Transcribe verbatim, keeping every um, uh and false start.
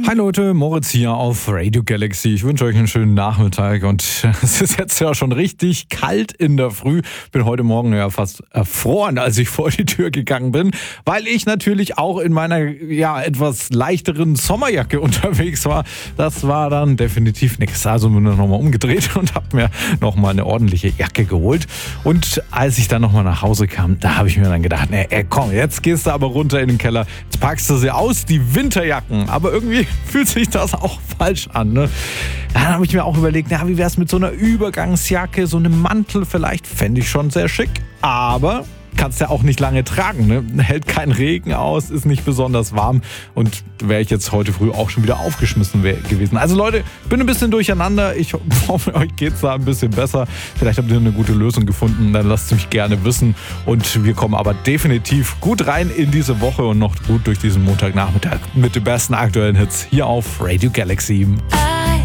Hi Leute, Moritz hier auf Radio Galaxy. Ich wünsche euch einen schönen Nachmittag und es ist jetzt ja schon richtig kalt in der Früh. Bin heute Morgen ja fast erfroren, als ich vor die Tür gegangen bin, weil ich natürlich auch in meiner ja etwas leichteren Sommerjacke unterwegs war. Das war dann definitiv nichts. Also bin ich nochmal umgedreht und habe mir nochmal eine ordentliche Jacke geholt. Und als ich dann nochmal nach Hause kam, da habe ich mir dann gedacht, nee, ey, komm, jetzt gehst du aber runter in den Keller, jetzt packst du sie aus, die Winterjacken. Aber irgendwie fühlt sich das auch falsch an. Ne? Dann habe ich mir auch überlegt, na, wie wäre es mit so einer Übergangsjacke, so einem Mantel vielleicht, fände ich schon sehr schick. Aber kannst ja auch nicht lange tragen, ne? Hält keinen Regen aus, ist nicht besonders warm und wäre ich jetzt heute früh auch schon wieder aufgeschmissen wär, gewesen. Also Leute, bin ein bisschen durcheinander. Ich hoffe, euch geht es da ein bisschen besser. Vielleicht habt ihr eine gute Lösung gefunden, dann lasst es mich gerne wissen. Und wir kommen aber definitiv gut rein in diese Woche und noch gut durch diesen Montagnachmittag mit den besten aktuellen Hits hier auf Radio Galaxy.